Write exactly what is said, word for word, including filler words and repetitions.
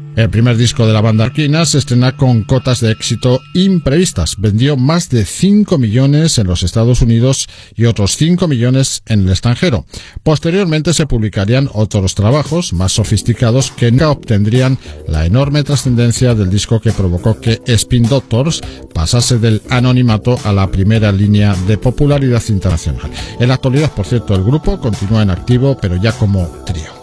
El primer disco de la banda arquina se estrena con cotas de éxito imprevistas. Vendió más de cinco millones en los Estados Unidos y otros cinco millones en el extranjero. Posteriormente se publicarían otros trabajos más sofisticados que nunca obtendrían la enorme trascendencia del disco que provocó que Spin Doctors pasase del anonimato a la primera línea de popularidad internacional. En la actualidad, por cierto, el grupo continúa en activo, pero ya como trío.